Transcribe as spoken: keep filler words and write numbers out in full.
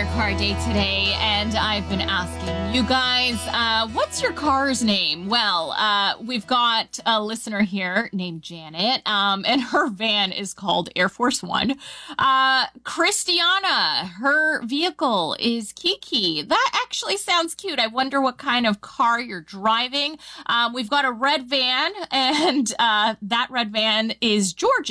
car day today, and I've been asking you guys, uh, what's your car's name? Well, uh, we've got a listener here named Janet, um, and her van is called Air Force One. Uh, Christiana, her vehicle is Kiki. That actually sounds cute. I wonder what kind of car you're driving. Um, we've got a red van, and uh, that red van is George's.